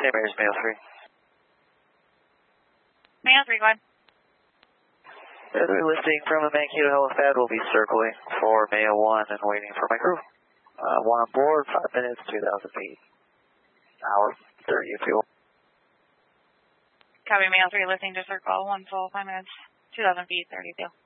St. Mary's Mail 3. Mail 3, go ahead. Weather listing from the Mankato helipad will be circling for Mail 1 and waiting for my crew. 1 on board, 5 minutes, 2,000 feet. Hour 30 of fuel. Copy, Mail 3, listing to circle, 1 full, 5 minutes, 2,000 feet, 30 fuel.